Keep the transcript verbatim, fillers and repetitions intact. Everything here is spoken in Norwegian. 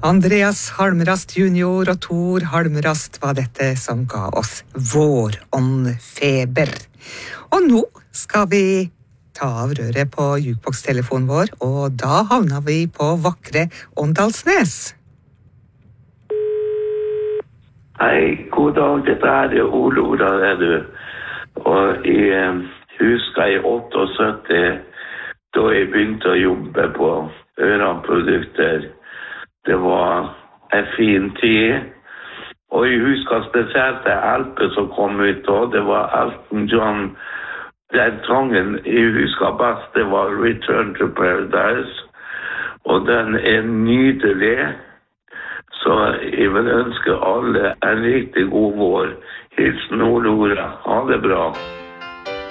Andreas Halmrast junior og Tor Halmrast var dette som ga oss våråndfeber. Og nå skal vi ta av røret på jukebox-telefonen vår, og da havner vi på vakre Åndalsnes. Hei, god dag, dette er Ole Oda, er du. Og jeg husker i syttiåtte, da jeg begynte å jobbe på Øran-produkter. Det var en fin tid, og jeg husker spesielt det L P som kom ut da, det var Elton John. Den sangen jeg husker best, det var Return to Paradise, og den er nydelig. Så jeg vil ønske alle en riktig god vår. Hilsen Ole Oda. Ha det bra.